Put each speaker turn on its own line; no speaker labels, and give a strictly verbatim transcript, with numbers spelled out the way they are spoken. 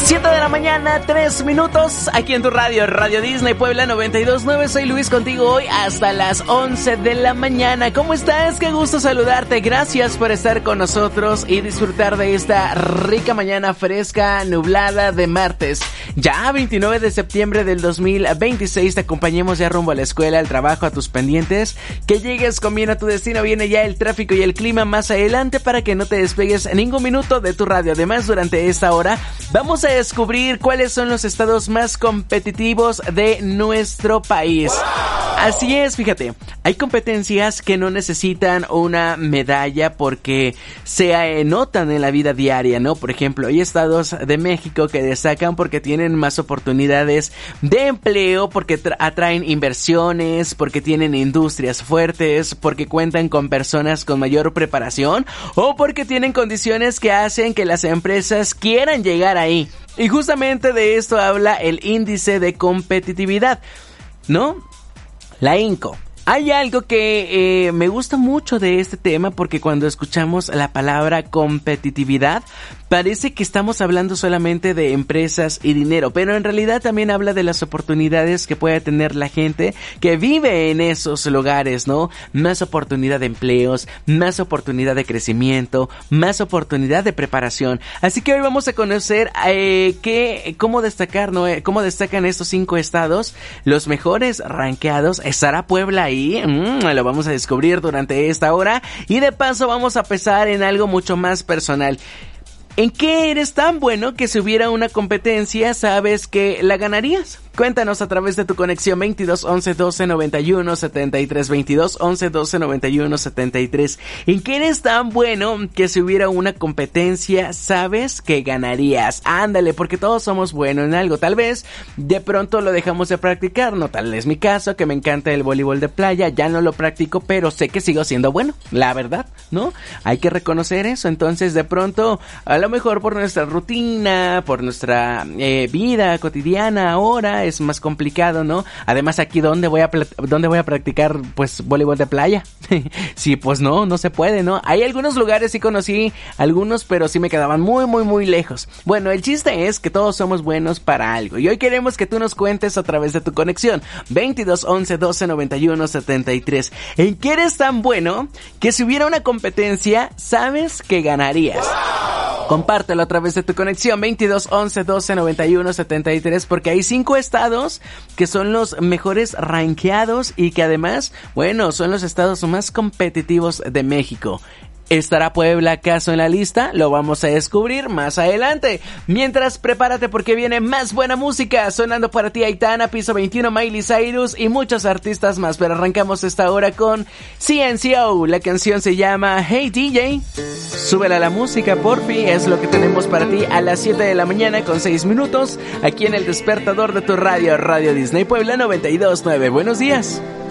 siete de la mañana, tres minutos, aquí en tu radio, Radio Disney Puebla noventa y dos punto nueve. Soy Luis contigo hoy hasta las once de la mañana. ¿Cómo estás? Qué gusto saludarte. Gracias por estar con nosotros y disfrutar de esta rica mañana fresca, nublada de martes. Ya veintinueve de septiembre del dos mil veintiséis, te acompañemos ya rumbo a la escuela, al trabajo, a tus pendientes. Que llegues con bien a tu destino. Viene ya el tráfico y el clima más adelante para que no te despegues ningún minuto de tu radio. Además, durante esta hora vamos a descubrir cuáles son los estados más competitivos de nuestro país. Así es, fíjate, hay competencias que no necesitan una medalla porque se notan en la vida diaria, ¿no? Por ejemplo, hay estados de México que destacan porque tienen más oportunidades de empleo, porque tra- atraen inversiones, porque tienen industrias fuertes, porque cuentan con personas con mayor preparación o porque tienen condiciones que hacen que las empresas quieran llegar ahí. Y justamente de esto habla el índice de competitividad, ¿no? La INCO. Hay algo que eh, me gusta mucho de este tema porque cuando escuchamos la palabra competitividad parece que estamos hablando solamente de empresas y dinero, pero en realidad también habla de las oportunidades que puede tener la gente que vive en esos lugares, ¿no? Más oportunidad de empleos, más oportunidad de crecimiento, más oportunidad de preparación. Así que hoy vamos a conocer eh, qué, cómo destacar, ¿no? Cómo destacan estos cinco estados, los mejores rankeados. ¿Estará Puebla ahí? Mm, lo vamos a descubrir durante esta hora y de paso vamos a pensar en algo mucho más personal. ¿En qué eres tan bueno que si hubiera una competencia sabes que la ganarías? Cuéntanos a través de tu conexión veintidós once doce noventa y uno setenta y tres, veintidós once doce noventa y uno setenta y tres. ¿En qué eres tan bueno que si hubiera una competencia sabes que ganarías? Ándale, porque todos somos buenos en algo. Tal vez de pronto lo dejamos de practicar, no tal es mi caso, que me encanta el voleibol de playa, ya no lo practico, pero sé que sigo siendo bueno, la verdad, ¿no? Hay que reconocer eso. Entonces de pronto, a lo mejor por nuestra rutina, por nuestra eh, vida cotidiana ahora, es más complicado, ¿no? Además, aquí ¿dónde voy a pl- dónde voy a practicar pues voleibol de playa? Sí, pues no, no se puede, ¿no? Hay algunos lugares, sí conocí algunos, pero sí me quedaban muy, muy, muy lejos. Bueno, el chiste es que todos somos buenos para algo y hoy queremos que tú nos cuentes a través de tu conexión veintidós once doce noventa y uno setenta y tres. ¿En qué eres tan bueno que si hubiera una competencia sabes que ganarías? ¡Wow! Compártelo a través de tu conexión veintidós once doce noventa y uno setenta y tres porque hay cinco estados que son los mejores rankeados y que además, bueno, son los estados más competitivos de México. ¿Estará Puebla acaso en la lista? Lo vamos a descubrir más adelante. Mientras, prepárate porque viene más buena música sonando para ti. Aitana, Piso veintiuno, Miley Cyrus y muchos artistas más. Pero arrancamos esta hora con C N C O. La canción se llama Hey D J. Súbela la música, porfi. Es lo que tenemos para ti a las siete de la mañana con seis minutos. Aquí en el despertador de tu radio, Radio Disney Puebla noventa y dos punto nueve. Buenos días.